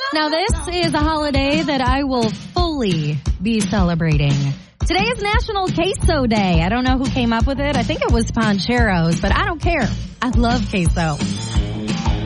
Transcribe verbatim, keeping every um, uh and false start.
Now, this is a holiday that I will fully be celebrating. Today is National Queso Day. I don't know who came up with it. I think it was Poncheros, but I don't care. I love queso.